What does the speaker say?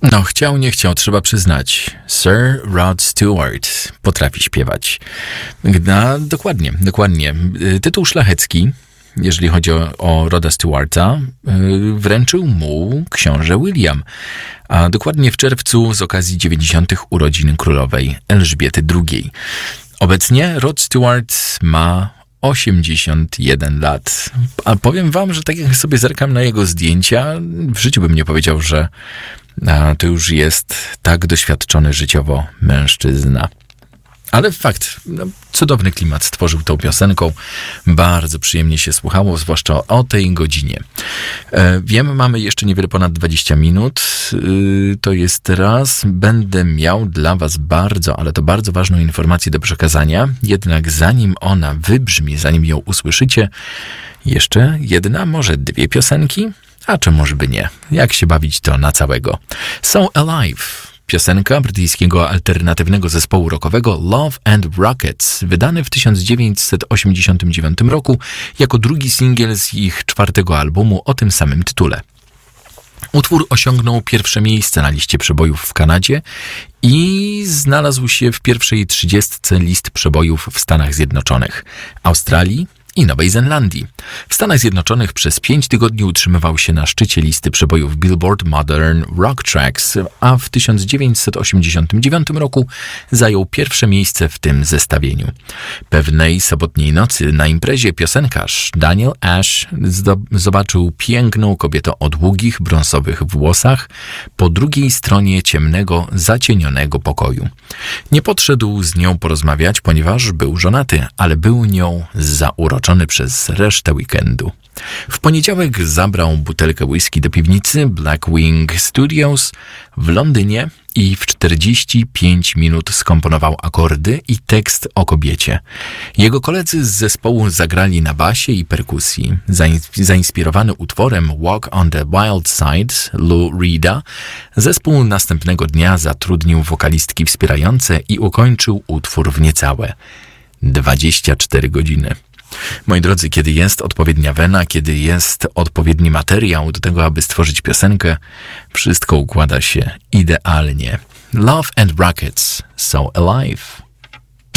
No, chciał, nie chciał, trzeba przyznać. Sir Rod Stewart potrafi śpiewać. No, dokładnie. Tytuł szlachecki, jeżeli chodzi o Roda Stewarta, wręczył mu książę William, a dokładnie w czerwcu z okazji 90. urodzin królowej Elżbiety II. Obecnie Rod Stewart ma 81 lat. A powiem wam, że tak jak sobie zerkam na jego zdjęcia, w życiu bym nie powiedział, że to już jest tak doświadczony życiowo mężczyzna. Ale fakt, cudowny klimat stworzył tą piosenką. Bardzo przyjemnie się słuchało, zwłaszcza o tej godzinie. Wiem, mamy jeszcze niewiele ponad 20 minut. To jest raz. Będę miał dla was bardzo ważną informację do przekazania. Jednak zanim ona wybrzmi, zanim ją usłyszycie, jeszcze jedna, może dwie piosenki? A czemuż by nie? Jak się bawić to na całego? So Alive. Piosenka brytyjskiego alternatywnego zespołu rockowego Love and Rockets, wydany w 1989 roku jako drugi singiel z ich czwartego albumu o tym samym tytule. Utwór osiągnął pierwsze miejsce na liście przebojów w Kanadzie i znalazł się w pierwszej 30 list przebojów w Stanach Zjednoczonych, Australii i Nowej Zelandii. W Stanach Zjednoczonych przez 5 tygodni utrzymywał się na szczycie listy przebojów Billboard Modern Rock Tracks, a w 1989 roku zajął pierwsze miejsce w tym zestawieniu. Pewnej sobotniej nocy na imprezie piosenkarz Daniel Ash zobaczył piękną kobietę o długich, brązowych włosach po drugiej stronie ciemnego, zacienionego pokoju. Nie podszedł z nią porozmawiać, ponieważ był żonaty, ale był nią zauroczony przez resztę weekendu. W poniedziałek zabrał butelkę whisky do piwnicy Black Wing Studios w Londynie i w 45 minut skomponował akordy i tekst o kobiecie. Jego koledzy z zespołu zagrali na basie i perkusji. Zainspirowany utworem Walk on the Wild Side Lou Reeda, zespół następnego dnia zatrudnił wokalistki wspierające i ukończył utwór w niecałe 24 godziny. Moi drodzy, kiedy jest odpowiednia wena, kiedy jest odpowiedni materiał do tego, aby stworzyć piosenkę, wszystko układa się idealnie. Love and Rockets, So Alive.